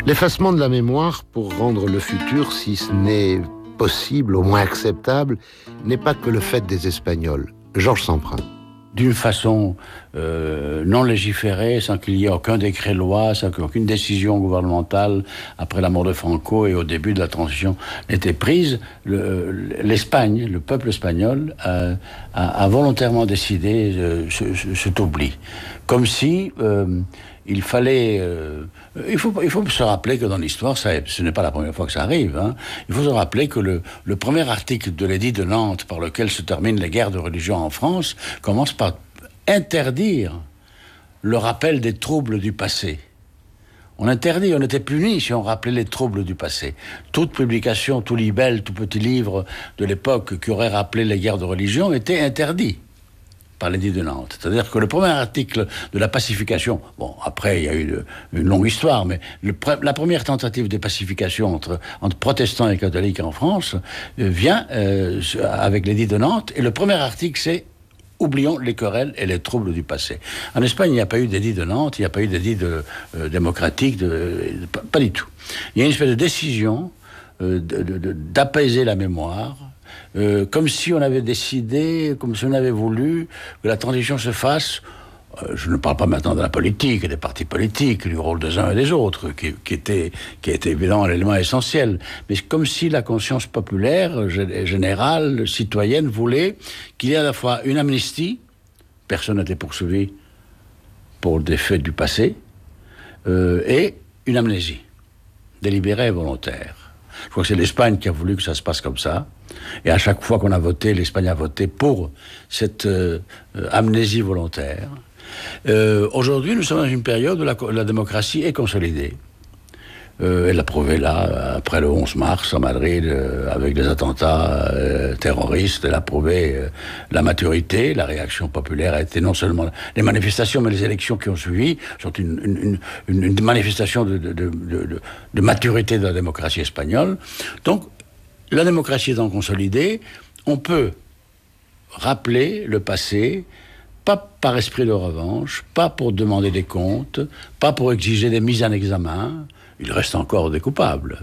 L'effacement de la mémoire pour rendre le futur, si ce n'est possible, au moins acceptable, n'est pas que le fait des Espagnols. Georges Semprin. D'une façon non légiférée, sans qu'il y ait aucun décret-loi, sans qu'aucune décision gouvernementale, après la mort de Franco et au début de la transition, n'était prise, l'Espagne, le peuple espagnol, a volontairement décidé cet oubli. Comme si il fallait... il faut se rappeler que dans l'histoire, ce n'est pas la première fois que ça arrive. Hein. Il faut se rappeler que le premier article de l'édit de Nantes, par lequel se terminent les guerres de religion en France, commence par interdire le rappel des troubles du passé. On était punis si on rappelait les troubles du passé. Toute publication, tout libelle, tout petit livre de l'époque qui aurait rappelé les guerres de religion était interdit par l'édit de Nantes. C'est-à-dire que le premier article de la pacification, bon, après il y a eu une longue histoire, mais la première tentative de pacification entre protestants et catholiques en France vient avec l'édit de Nantes, et le premier article c'est « Oublions les querelles et les troubles du passé ». En Espagne, il n'y a pas eu d'édit de Nantes, il n'y a pas eu d'édit démocratique, pas du tout. Il y a une espèce de décision d'apaiser la mémoire, comme si on avait décidé, comme si on avait voulu que la transition se fasse. Je ne parle pas maintenant de la politique, des partis politiques, du rôle des uns et des autres, qui était évidemment l'élément essentiel. Mais comme si la conscience populaire, générale, citoyenne, voulait qu'il y ait à la fois une amnistie, personne n'était poursuivi pour des faits du passé, et une amnésie, délibérée et volontaire. Je crois que c'est l'Espagne qui a voulu que ça se passe comme ça. Et à chaque fois qu'on a voté, l'Espagne a voté pour cette amnésie volontaire. Aujourd'hui, nous sommes dans une période où la démocratie est consolidée. Elle l'a prouvé là, après le 11 mars, à Madrid, avec des attentats terroristes. Elle a prouvé la maturité, la réaction populaire a été non seulement les manifestations, mais les élections qui ont suivi sont une manifestation de maturité de la démocratie espagnole. Donc, la démocratie étant consolidée, on peut rappeler le passé, pas par esprit de revanche, pas pour demander des comptes, pas pour exiger des mises en examen. Il reste encore des coupables,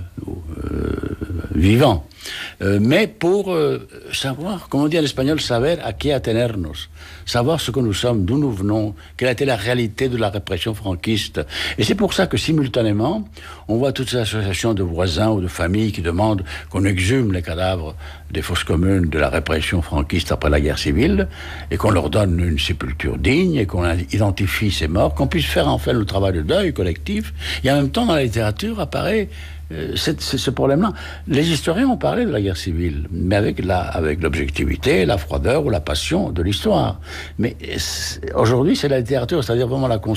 vivants. Mais pour savoir, comme on dit en espagnol, saber a qué atenernos, savoir ce que nous sommes, d'où nous venons, quelle a été la réalité de la répression franquiste. Et c'est pour ça que simultanément, on voit toutes ces associations de voisins ou de familles qui demandent qu'on exhume les cadavres des fosses communes de la répression franquiste après la guerre civile, et qu'on leur donne une sépulture digne, et qu'on identifie ces morts, qu'on puisse faire enfin le travail de deuil collectif. Et en même temps, dans la littérature apparaît ce problème-là. Les historiens ont parlé de la guerre civile, mais avec l'objectivité, la froideur ou la passion de l'histoire. Mais aujourd'hui, c'est la littérature, c'est-à-dire vraiment la